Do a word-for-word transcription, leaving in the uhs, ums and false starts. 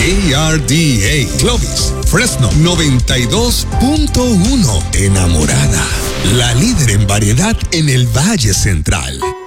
K R D A, Clovis, Fresno noventa y dos punto uno. Enamorada, la líder en variedad en el Valle Central.